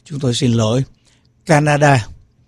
chúng tôi xin lỗi, Canada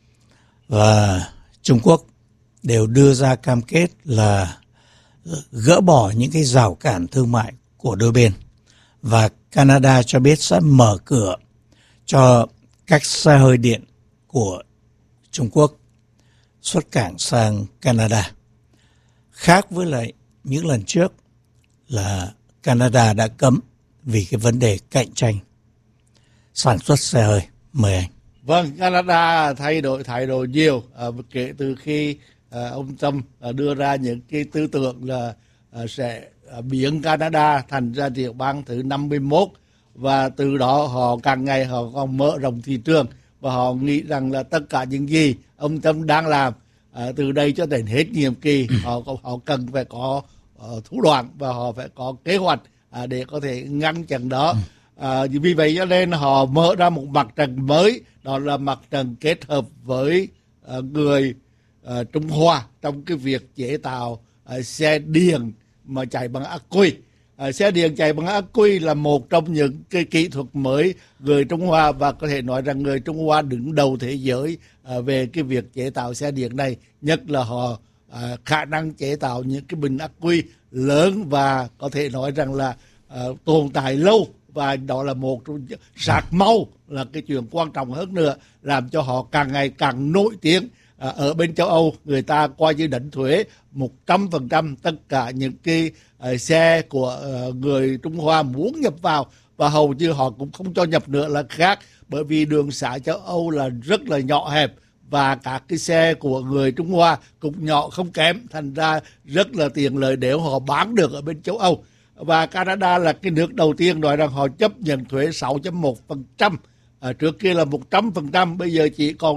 và Trung Quốc đều đưa ra cam kết là gỡ bỏ những cái rào cản thương mại của đôi bên. Và Canada cho biết sẽ mở cửa cho các xe hơi điện của Trung Quốc xuất cảng sang Canada. Khác với lại những lần trước là Canada đã cấm vì cái vấn đề cạnh tranh sản xuất xe hơi. Mời anh. Vâng, Canada thay đổi thái độ nhiều kể từ khi ông Trump đưa ra những cái tư tưởng là sẽ biến Canada thành ra tiểu bang thứ 51, và từ đó họ càng ngày họ còn mở rộng thị trường, và họ nghĩ rằng là tất cả những gì ông Trump đang làm từ đây cho đến hết nhiệm kỳ họ cần phải có thủ đoạn và họ phải có kế hoạch để có thể ngăn chặn đó. Vì vậy cho nên họ mở ra một mặt trận mới, đó là mặt trận kết hợp với người Trung Hoa trong cái việc chế tạo xe điện mà chạy bằng ắc quy. Xe điện chạy bằng ắc quy là một trong những cái kỹ thuật mới người Trung Hoa, và có thể nói rằng người Trung Hoa đứng đầu thế giới về cái việc chế tạo xe điện này, nhất là họ khả năng chế tạo những cái bình ắc quy lớn và có thể nói rằng là tồn tại lâu, và đó là một trong sạc mau là cái chuyện quan trọng hơn nữa, làm cho họ càng ngày càng nổi tiếng. Ở bên châu Âu người ta coi như đánh thuế 100% tất cả những cái xe của người Trung Hoa muốn nhập vào, và hầu như họ cũng không cho nhập nữa là khác, bởi vì đường xá châu Âu là rất là nhỏ hẹp và các cái xe của người Trung Hoa cũng nhỏ không kém, thành ra rất là tiện lợi để họ bán được ở bên châu Âu. Và Canada là cái nước đầu tiên nói rằng họ chấp nhận thuế 6.1%. Trước kia là 100%, bây giờ chỉ còn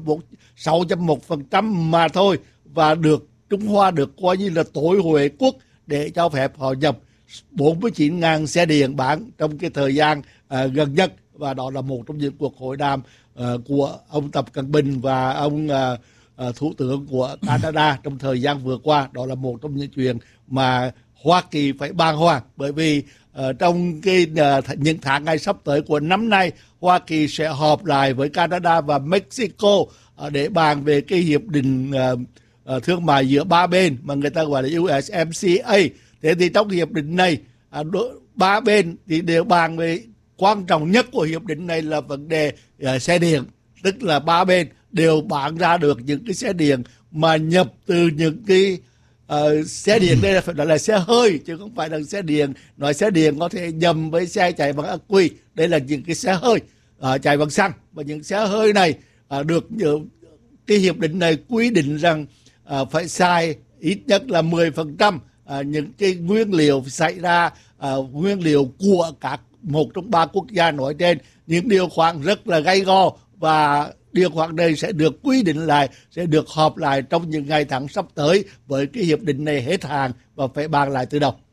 6.1% mà thôi. Và được Trung Hoa được coi như là tối huệ quốc để cho phép họ nhập 49.000 xe điện bán trong cái thời gian gần nhất. Và đó là một trong những cuộc hội đàm của ông Tập Cận Bình và ông Thủ tướng của Canada trong thời gian vừa qua. Đó là một trong những chuyện mà Hoa Kỳ phải bàng hoàng, bởi vì trong những tháng ngày sắp tới của năm nay, Hoa Kỳ sẽ họp lại với Canada và Mexico để bàn về cái hiệp định thương mại giữa ba bên mà người ta gọi là USMCA. Thế thì trong hiệp định này, ba bên thì đều bàn về quan trọng nhất của hiệp định này là vấn đề xe điện, tức là ba bên đều bán ra được những cái xe điện mà nhập từ những cái xe điện. Đây phải là xe hơi chứ không phải là xe điện. Nói xe điện có thể nhầm với xe chạy bằng ắc quy. Đây là những cái xe hơi chạy bằng xăng, và những xe hơi này được cái hiệp định này quy định rằng phải xài ít nhất là 10% những cái nguyên liệu xảy ra nguyên liệu của một trong ba quốc gia nói trên. Những điều khoản rất là gay go, và điều khoản này sẽ được quy định lại, sẽ được họp lại trong những ngày tháng sắp tới, với cái hiệp định này hết hạn và phải bàn lại từ đầu.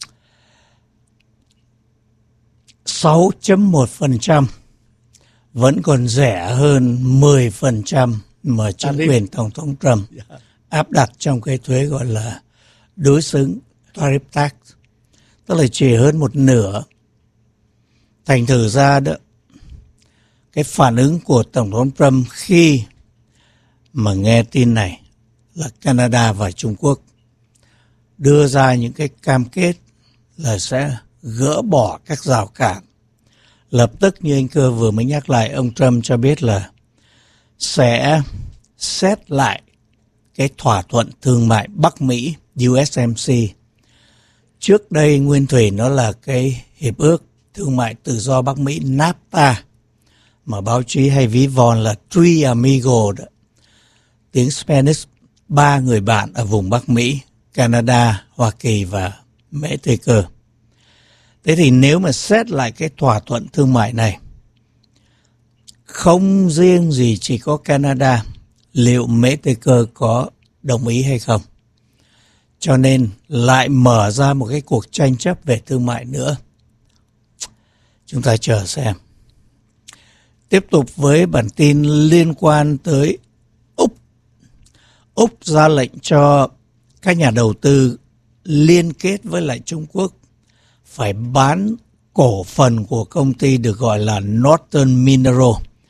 6.1% vẫn còn rẻ hơn 10% mà chính quyền Tổng thống Trump áp đặt trong cái thuế gọi là đối xứng tariff tax, tức là chỉ hơn một nửa. Thành thử ra đó, cái phản ứng của Tổng thống Trump khi mà nghe tin này là Canada và Trung Quốc đưa ra những cái cam kết là sẽ gỡ bỏ các rào cản. Lập tức như anh Cơ vừa mới nhắc lại, ông Trump cho biết là sẽ xét lại cái thỏa thuận thương mại Bắc Mỹ USMCA. Trước đây nguyên thủy nó là cái hiệp ước thương mại tự do Bắc Mỹ NAFTA, mà báo chí hay ví von là Three Amigos đó. Tiếng Spanish, ba người bạn ở vùng Bắc Mỹ, Canada, Hoa Kỳ và Mexico. Thế thì nếu mà xét lại cái thỏa thuận thương mại này, không riêng gì chỉ có Canada, liệu Mexico có đồng ý hay không? Cho nên lại mở ra một cái cuộc tranh chấp về thương mại nữa. Chúng ta chờ xem. Tiếp tục với bản tin liên quan tới Úc. Úc ra lệnh cho các nhà đầu tư liên kết với lại Trung Quốc phải bán cổ phần của công ty được gọi là Northern Mineral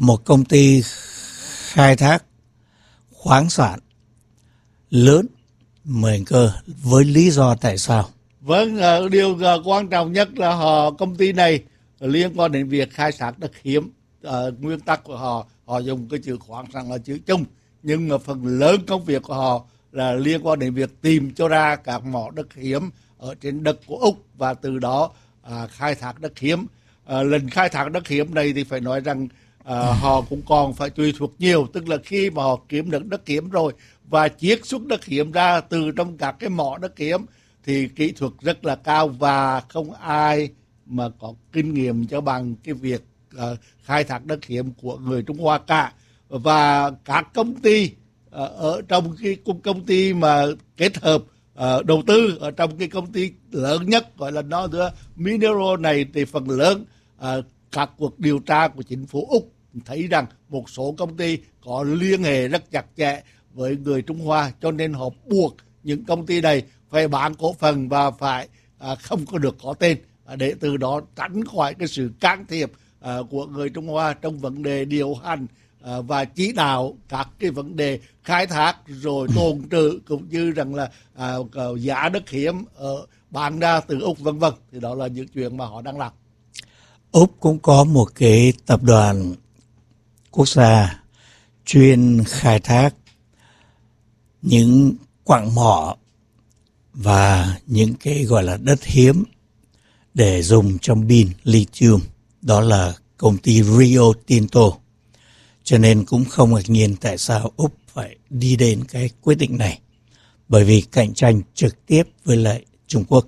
một công ty khai thác khoáng sản lớn mền cơ với lý do tại sao? Vâng, điều quan trọng nhất là công ty này liên quan đến việc khai thác đất hiếm. Nguyên tắc của họ dùng cái chữ khoáng sản là chữ chung, nhưng mà phần lớn công việc của họ là liên quan đến việc tìm cho ra các mỏ đất hiếm ở trên đất của Úc và từ đó khai thác đất hiếm. Lần khai thác đất hiếm này thì phải nói rằng họ cũng còn phải tùy thuộc nhiều, tức là khi mà họ kiếm được đất hiếm rồi và chiết xuất đất hiếm ra từ trong các cái mỏ đất hiếm thì kỹ thuật rất là cao và không ai mà có kinh nghiệm cho bằng cái việc khai thác đất hiếm của người Trung Hoa cả. Và các công ty ở trong cái công ty mà kết hợp đầu tư ở trong cái công ty lớn nhất gọi là Northern Mineral này thì phần lớn các cuộc điều tra của chính phủ Úc thấy rằng một số công ty có liên hệ rất chặt chẽ với người Trung Hoa, cho nên họ buộc những công ty này phải bán cổ phần và phải không có được có tên để từ đó tránh khỏi cái sự can thiệp của người Trung Hoa trong vấn đề điều hành và chỉ đạo các cái vấn đề khai thác rồi tồn trữ cũng như rằng là giá đất hiếm bán ra từ Úc vân vân. Thì đó là những chuyện mà họ đang làm. Úc cũng có một cái tập đoàn quốc gia chuyên khai thác những quặng mỏ và những cái gọi là đất hiếm để dùng trong pin lithium, đó là công ty Rio Tinto. Cho nên cũng không ngạc nhiên tại sao Úc phải đi đến cái quyết định này, bởi vì cạnh tranh trực tiếp với lại Trung Quốc.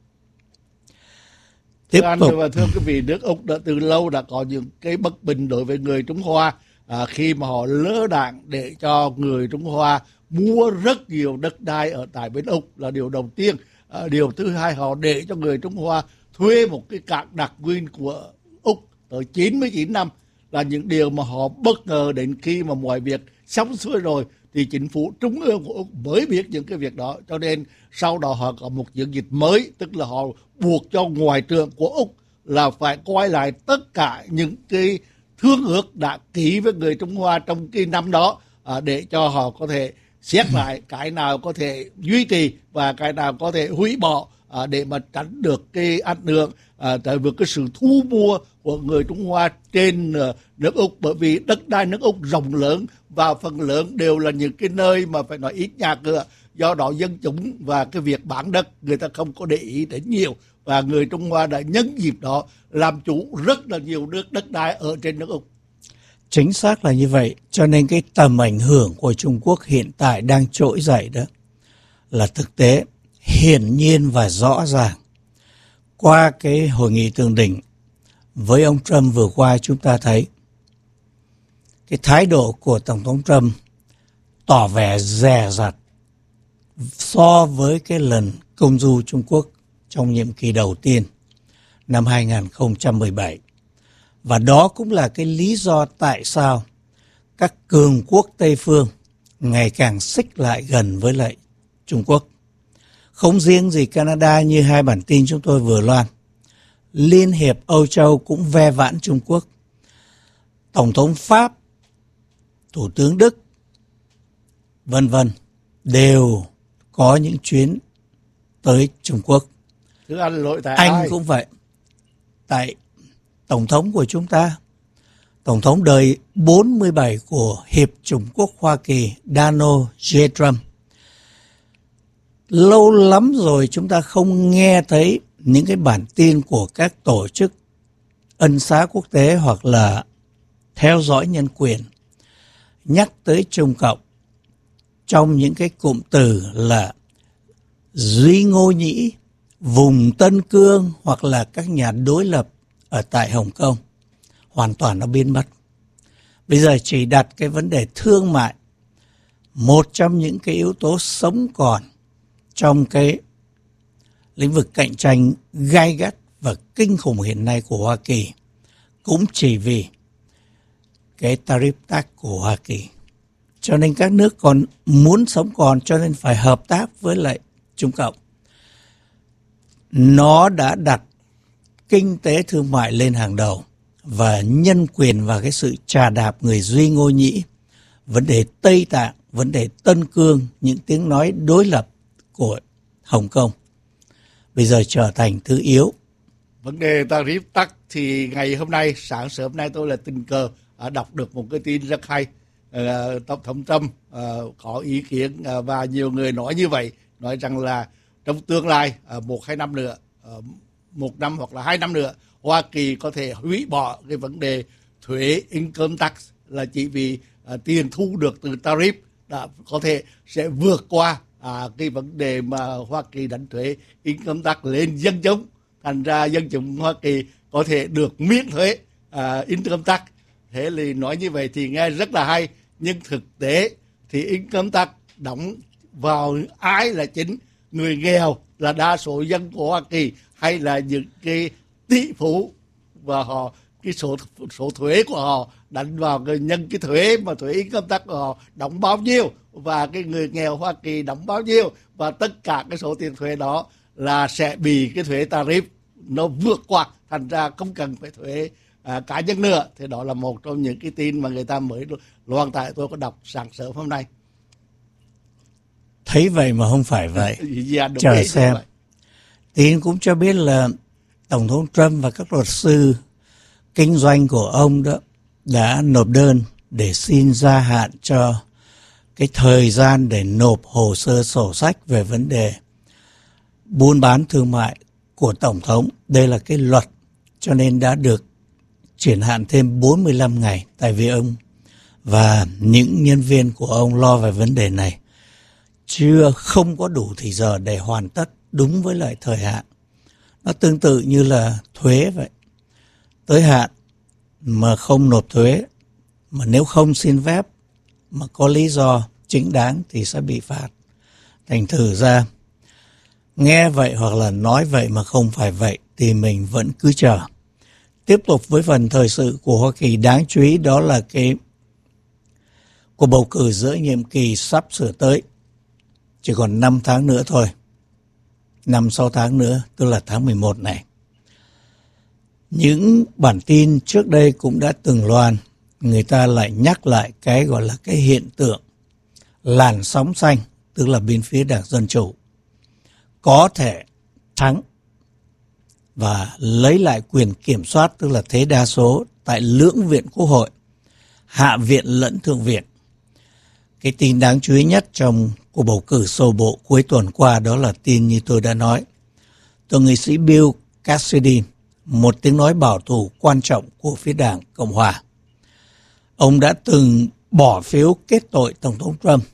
Thưa anh và thưa quý vị, nước Úc đã từ lâu đã có những cái bất bình đối với người Trung Hoa khi mà họ lỡ đạn để cho người Trung Hoa mua rất nhiều đất đai ở tại bên Úc là điều đầu tiên. Điều thứ hai, họ để cho người Trung Hoa thuê một cái cảng đặc quyền của Úc tới 99 năm là những điều mà họ bất ngờ. Đến khi mà mọi việc xong xuôi rồi thì chính phủ trung ương của Úc mới biết những cái việc đó, cho nên sau đó họ có một chiến dịch mới, tức là họ buộc cho ngoại trưởng của Úc là phải coi lại tất cả những cái thương ước đã ký với người Trung Hoa trong cái năm đó để cho họ có thể xét lại cái nào có thể duy trì và cái nào có thể hủy bỏ để mà tránh được cái ảnh hưởng tại vì cái sự thu mua của người Trung Hoa trên nước Úc, bởi vì đất đai nước Úc rộng lớn và phần lớn đều là những cái nơi mà phải nói ít nhà cửa, do đó dân chúng và cái việc bán đất người ta không có để ý đến nhiều, và người Trung Hoa đã nhân dịp đó làm chủ rất là nhiều đất đai ở trên nước Úc. Chính xác là như vậy, cho nên cái tầm ảnh hưởng của Trung Quốc hiện tại đang trỗi dậy đó là thực tế hiển nhiên và rõ ràng. Qua cái hội nghị thượng đỉnh với ông Trump vừa qua, chúng ta thấy cái thái độ của Tổng thống Trump tỏ vẻ dè dặt so với cái lần công du Trung Quốc trong nhiệm kỳ đầu tiên năm 2017. Và đó cũng là cái lý do tại sao các cường quốc Tây phương ngày càng xích lại gần với lại Trung Quốc. Không riêng gì Canada như hai bản tin chúng tôi vừa loan, Liên hiệp Âu Châu cũng ve vãn Trung Quốc. Tổng thống Pháp, Thủ tướng Đức, vân vân đều có những chuyến tới Trung Quốc. Thưa anh, lỗi tại Anh ai? cũng vậy. Tại Tổng thống của chúng ta, Tổng thống đời 47 của Hiệp chủng quốc Hoa Kỳ Donald J. Trump. Lâu lắm rồi chúng ta không nghe thấy những cái bản tin của các tổ chức ân xá quốc tế hoặc là theo dõi nhân quyền nhắc tới Trung Cộng trong những cái cụm từ là Duy Ngô Nhĩ, vùng Tân Cương hoặc là các nhà đối lập ở tại Hồng Kông. Hoàn toàn nó biến mất. Bây giờ chỉ đặt cái vấn đề thương mại, một trong những cái yếu tố sống còn trong cái lĩnh vực cạnh tranh gay gắt và kinh khủng hiện nay của Hoa Kỳ, cũng chỉ vì cái tarif tax của Hoa Kỳ. Cho nên các nước còn muốn sống còn, cho nên phải hợp tác với lại Trung Cộng. Nó đã đặt kinh tế thương mại lên hàng đầu và nhân quyền và cái sự trà đạp người Duy Ngô Nhĩ, vấn đề Tây Tạng, vấn đề Tân Cương, những tiếng nói đối lập của Hồng Kông bây giờ trở thành thứ yếu. Vấn đề tarif tắc thì ngày hôm nay, sáng sớm nay tôi là tình cờ đọc được một cái tin rất hay. Tổng thống Trump có ý kiến và nhiều người nói như vậy, nói rằng là trong tương lai 1-2 năm nữa, 1 năm hoặc là 2 năm nữa, Hoa Kỳ có thể hủy bỏ cái vấn đề thuế income tax, là chỉ vì tiền thu được từ tarif đã có thể sẽ vượt qua cái vấn đề mà Hoa Kỳ đánh thuế income tax lên dân chúng. Thành ra dân chúng Hoa Kỳ có thể được miễn thuế income tax. Thế thì nói như vậy thì nghe rất là hay, nhưng thực tế thì income tax đóng vào ai là chính? Người nghèo là đa số dân của Hoa Kỳ, hay là những cái tỷ phú, và họ cái số thuế của họ đánh vào nhân cái thuế mà thuế income tax của họ đóng bao nhiêu, và cái người nghèo Hoa Kỳ đóng bao nhiêu, và tất cả cái số tiền thuế đó là sẽ bị cái thuế tarif nó vượt qua, thành ra không cần phải thuế cá nhân nữa. Thì đó là một trong những cái tin mà người ta mới loan tải, tôi có đọc sáng sớm hôm nay. Thấy vậy mà không phải vậy. Dạ, chờ xem. Tin cũng cho biết là Tổng thống Trump và các luật sư kinh doanh của ông đó đã nộp đơn để xin gia hạn cho cái thời gian để nộp hồ sơ sổ sách về vấn đề buôn bán thương mại của Tổng thống. Đây là cái luật, cho nên đã được chuyển hạn thêm 45 ngày, tại vì ông và những nhân viên của ông lo về vấn đề này không có đủ thì giờ để hoàn tất đúng với lại thời hạn. Nó tương tự như là thuế vậy. Tới hạn mà không nộp thuế, mà nếu không xin phép mà có lý do chính đáng thì sẽ bị phạt. Thành thử ra nghe vậy hoặc là nói vậy mà không phải vậy thì mình vẫn cứ chờ. Tiếp tục với phần thời sự của Hoa Kỳ đáng chú ý, đó là cái cuộc bầu cử giữa nhiệm kỳ sắp sửa tới. Chỉ còn 5 tháng nữa thôi. 5-6 tháng nữa, tức là tháng 11 này. Những bản tin trước đây cũng đã từng loan, người ta lại nhắc lại cái gọi là cái hiện tượng làn sóng xanh, tức là bên phía Đảng Dân Chủ có thể thắng và lấy lại quyền kiểm soát, tức là thế đa số tại lưỡng viện Quốc hội, Hạ viện lẫn Thượng viện. Cái tin đáng chú ý nhất trong cuộc bầu cử sơ bộ cuối tuần qua đó là tin như tôi đã nói. Thượng nghị sĩ Bill Cassidy, một tiếng nói bảo thủ quan trọng của phía Đảng Cộng Hòa. Ông đã từng bỏ phiếu kết tội Tổng thống Trump,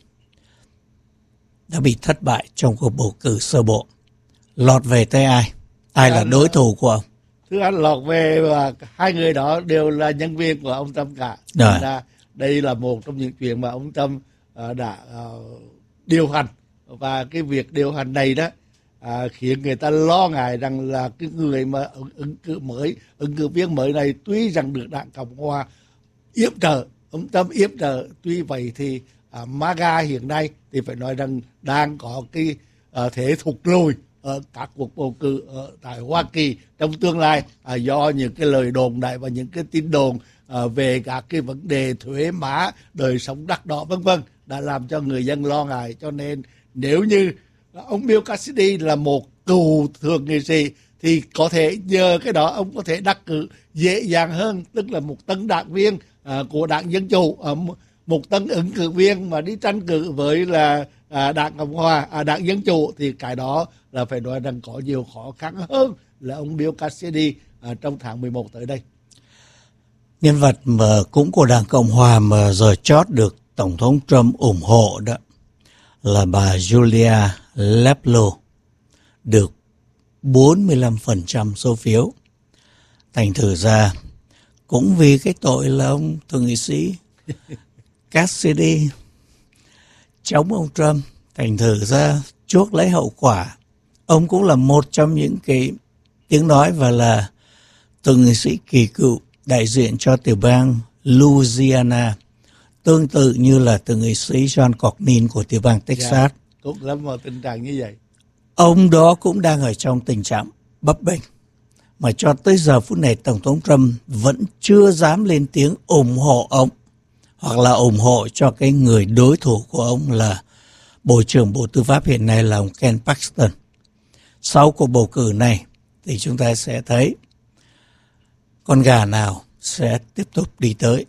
đã bị thất bại trong cuộc bầu cử sơ bộ. Lọt về tay ai? Ai là đối thủ của ông? Thưa anh, lọt về và hai người đó đều là nhân viên của ông Trump cả. Đây là một trong những chuyện mà ông Trump đã điều hành, và cái việc điều hành này đó khiến người ta lo ngại rằng là cái người mà ứng cử viên mới này tuy rằng được Đảng Cộng Hòa yểm trợ, ông Trump yểm trợ, tuy vậy thì MAGA hiện nay thì phải nói rằng đang có cái thế thụt lùi ở các cuộc bầu cử ở tại Hoa Kỳ trong tương lai, do những cái lời đồn đại và những cái tin đồn về các cái vấn đề thuế má, đời sống đắt đỏ vân vân đã làm cho người dân lo ngại. Cho nên nếu như ông Bill Cassidy là một cựu thượng nghị sĩ thì có thể nhờ cái đó ông có thể đắc cử dễ dàng hơn, tức là một tân đảng viên của Đảng Dân Chủ, một tân ứng cử viên mà đi tranh cử với là Đảng Cộng Hòa, Đảng Dân Chủ, thì cái đó là phải nói rằng có nhiều khó khăn hơn là ông Bill Cassidy trong tháng 11 tới đây. Nhân vật mà cũng của Đảng Cộng Hòa mà giờ chót được Tổng thống Trump ủng hộ đó là bà Julia Leplo, được 45% số phiếu. Thành thử ra cũng vì cái tội là ông thượng nghị sĩ Cassidy chống ông Trump, thành thử ra chuốc lấy hậu quả. Ông cũng là một trong những cái tiếng nói và là thượng nghị sĩ kỳ cựu đại diện cho tiểu bang Louisiana, tương tự như là thượng nghị sĩ John Cornyn của tiểu bang Texas. Cũng lâm vào tình trạng như vậy. Ông đó cũng đang ở trong tình trạng bấp bênh. mà cho tới giờ phút này Tổng thống Trump vẫn chưa dám lên tiếng ủng hộ ông hoặc là ủng hộ cho cái người đối thủ của ông là Bộ trưởng Bộ Tư pháp hiện nay là ông Ken Paxton. Sau cuộc bầu cử này thì chúng ta sẽ thấy con gà nào sẽ tiếp tục đi tới.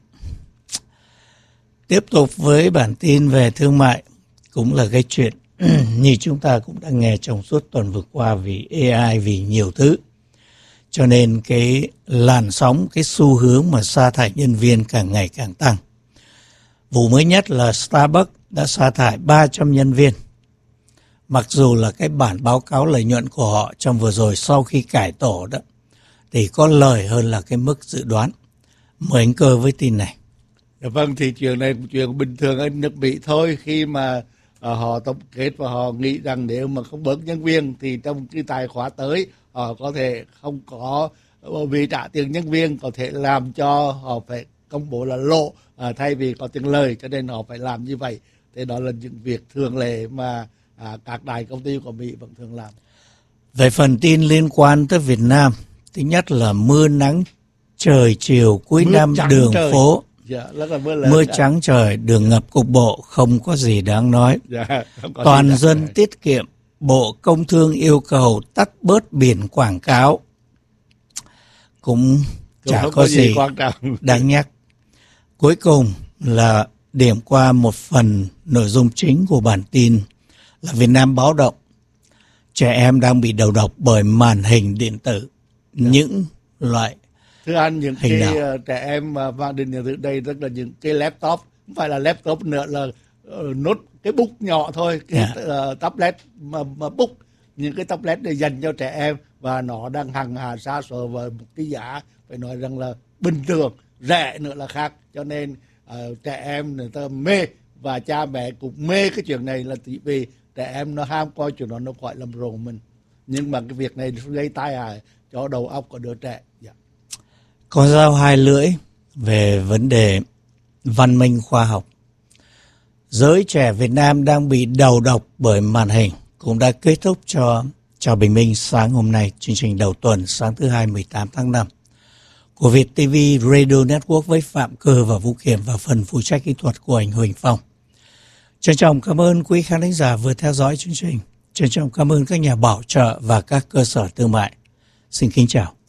Tiếp tục với bản tin về thương mại, cũng là cái chuyện như chúng ta cũng đã nghe trong suốt tuần vừa qua, vì AI, vì nhiều thứ. Cho nên cái làn sóng, cái xu hướng mà sa thải nhân viên càng ngày càng tăng. Vụ mới nhất là Starbucks đã sa thải 300 nhân viên. Mặc dù là cái bản báo cáo lợi nhuận của họ trong vừa rồi sau khi cải tổ đó thì có lời hơn là cái mức dự đoán. Mời anh Cơ với tin này. Vâng, thì chuyện này cũng chuyện bình thường ở nước Mỹ thôi. Khi mà họ tổng kết và họ nghĩ rằng nếu mà không bớt nhân viên thì trong cái tài khóa tới họ có thể không có, vì trả tiền nhân viên có thể làm cho họ phải công bố là lỗ thay vì có tiền lời, cho nên họ phải làm như vậy. Thế đó là những việc thường lệ mà các đại công ty của Mỹ vẫn thường làm. Về phần tin liên quan tới Việt Nam, thứ nhất là mưa nắng trời chiều cuối năm đường trời. phố. Dạ, mưa trắng trời, đường ngập cục bộ, không có gì đáng nói. Dạ, toàn dân tiết kiệm, Bộ Công Thương yêu cầu tắt bớt biển quảng cáo. Cũng chả có gì đáng nhắc. Cuối cùng là điểm qua một phần nội dung chính của bản tin là Việt Nam báo động. Trẻ em đang bị đầu độc bởi màn hình điện tử. Những loại thưa anh, những cái trẻ em mà màn hình điện tử đây tức là những cái laptop, không phải là laptop nữa, là nốt cái bút nhỏ thôi, cái tablet mà bút, những cái tablet để dành cho trẻ em, và nó đang hằng hà xa xôi với một cái giá phải nói rằng là bình thường, rẻ nữa là khác. Cho nên trẻ em người ta mê, và cha mẹ cũng mê cái chuyện này, là vì trẻ em nó ham coi chuyện đó, nó gọi là rồng mình. Nhưng mà cái việc này gây tai hại cho đầu óc của đứa trẻ. Con dao hai lưỡi về vấn đề văn minh khoa học. Giới trẻ Việt Nam đang bị đầu độc bởi màn hình cũng đã kết thúc cho Chào Bình Minh sáng hôm nay, chương trình đầu tuần sáng thứ Hai 18 tháng 5 của Việt TV Radio Network với Phạm Cơ và Vũ Kiểm và phần phụ trách kỹ thuật của anh Huỳnh Phong. Trân trọng cảm ơn quý khán thính giả vừa theo dõi chương trình. Trân trọng cảm ơn các nhà bảo trợ và các cơ sở thương mại. Xin kính chào.